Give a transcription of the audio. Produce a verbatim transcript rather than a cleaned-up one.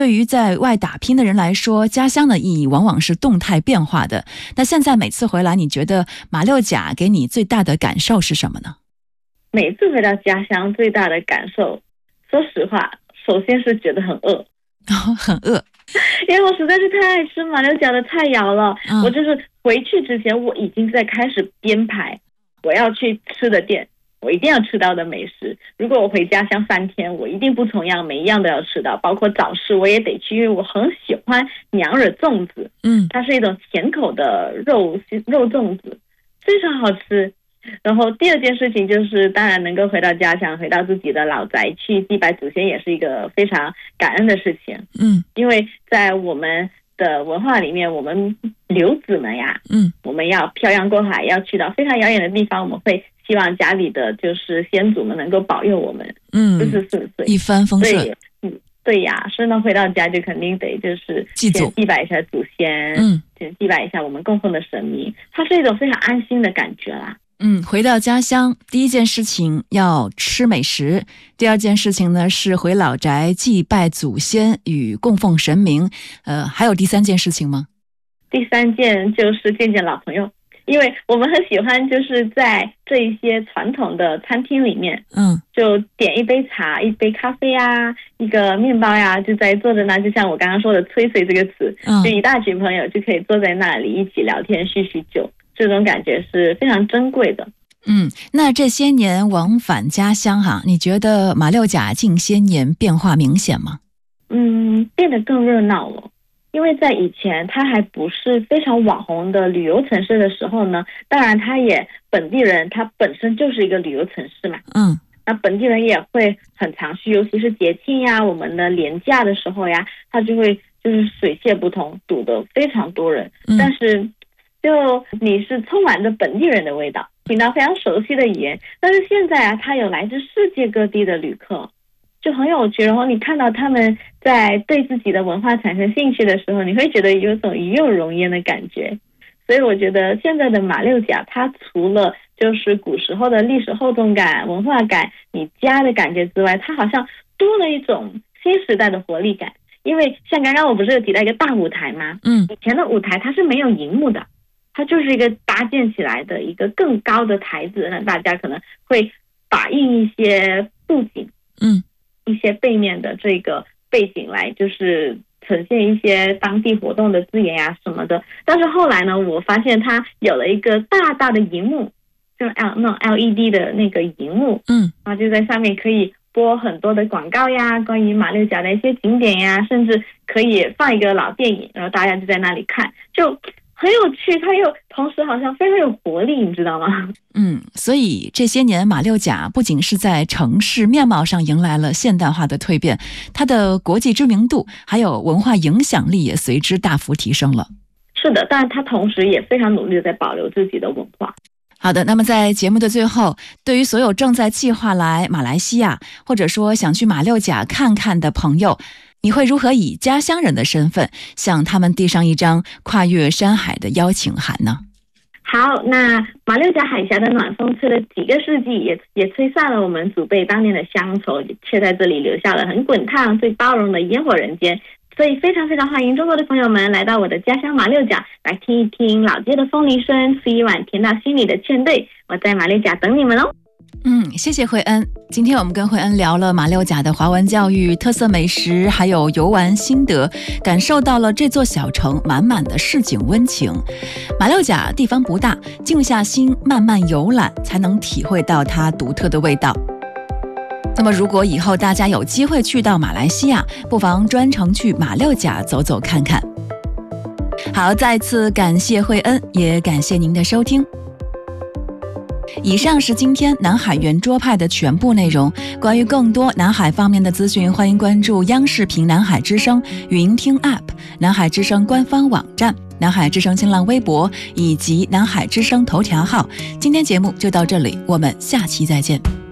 对于在外打拼的人来说，家乡的意义往往是动态变化的。那现在每次回来，你觉得马六甲给你最大的感受是什么呢？ 每次回到家乡最大的感受，说实话，首先是觉得很饿。 哦，很饿。 因为我实在是太爱吃马六甲的菜肴了、嗯、我就是回去之前我已经在开始编排我要去吃的店，我一定要吃到的美食。如果我回家乡三天，我一定不重样，每一样都要吃到，包括早市我也得去，因为我很喜欢娘惹粽子。嗯，它是一种甜口的肉肉粽子，非常好吃。然后第二件事情就是当然能够回到家乡，回到自己的老宅去祭拜祖先，也是一个非常感恩的事情。嗯，因为在我们的文化里面，我们留子们呀，嗯，我们要漂洋过海，要去到非常遥远的地方，我们会希望家里的就是先祖们能够保佑我们，嗯，四十四岁一帆风顺。 嗯，对呀，所以呢回到家就肯定得就是祭祖， 祭拜一下祖先，嗯，祭拜一下我们供奉的神明，它是一种非常安心的感觉啦。 嗯，回到家乡，第一件事情要吃美食，第二件事情呢是回老宅祭拜祖先与供奉神明。呃，还有第三件事情吗？ 第三件就是见见老朋友，因为我们很喜欢就是在这一些传统的餐厅里面，嗯，就点一杯茶、一杯咖啡啊，一个面包呀，就在坐在那，就像我刚刚说的"吹水"这个词，嗯，就一大群朋友就可以坐在那里一起聊天叙叙旧。这种感觉是非常珍贵的。 嗯，那这些年往返家乡哈，你觉得马六甲近些年变化明显吗？ 嗯，变得更热闹了。因为在以前它还不是非常网红的旅游城市的时候呢，当然它也本地人他本身就是一个旅游城市嘛。嗯，那本地人也会很常去，尤其是节庆呀，我们的连假的时候呀，他就会就是水泄不通，堵得非常多人。嗯，但是就你是充满着本地人的味道，听到非常熟悉的语言，但是现在啊，它有来自世界各地的旅客，就很有趣。然后你看到他们在对自己的文化产生兴趣的时候，你会觉得有种与有荣焉的感觉。所以我觉得现在的马六甲，它除了就是古时候的历史厚重感、文化感、你家的感觉之外，它好像多了一种新时代的活力感。因为像刚刚我不是有提到一个大舞台吗？嗯，以前的舞台它是没有荧幕的，它就是一个搭建起来的一个更高的台子，那大家可能会打印一些布景，嗯，一些背面的这个背景来就是呈现一些当地活动的字眼呀什么的。但是后来呢，我发现它有了一个大大的荧幕，就 L 那种 L E D 的那个荧幕，嗯，然后就在上面可以播很多的广告呀，关于马六甲的一些景点呀，甚至可以放一个老电影，然后大家就在那里看，就很有趣，它又同时好像非常有活力，你知道吗？ 嗯，所以这些年马六甲不仅是在城市面貌上迎来了现代化的蜕变，它的国际知名度还有文化影响力也随之大幅提升了。 是的，但它同时也非常努力的在保留自己的文化。 好的，那么在节目的最后，对于所有正在计划来马来西亚或者说想去马六甲看看的朋友，你会如何以家乡人的身份向他们递上一张跨越山海的邀请函呢？ 好，那马六甲海峡的暖风吹了几个世纪，也也吹散了我们祖辈当年的乡愁，却在这里留下了很滚烫、最包容的烟火人间。所以非常非常欢迎中国的朋友们来到我的家乡马六甲，来听一听老街的风铃声，吃一碗甜到心里的芡兑。我在马六甲等你们哦。 嗯，谢谢慧恩。今天我们跟慧恩聊了马六甲的华文教育、特色美食，还有游玩心得，感受到了这座小城满满的市井温情。马六甲地方不大，静下心慢慢游览，才能体会到它独特的味道。那么如果以后大家有机会去到马来西亚，不妨专程去马六甲走走看看。好，再次感谢慧恩，也感谢您的收听。以上是今天南海圆桌派的全部内容。关于更多南海方面的资讯，欢迎关注央视频南海之声语音听 App、 南海之声官方网站、南海之声新浪微博以及南海之声头条号。今天节目就到这里，我们下期再见。